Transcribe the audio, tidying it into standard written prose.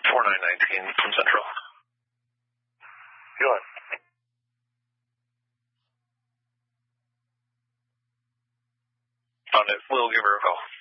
4919 from Central. Go on. Found it. We'll give her a call.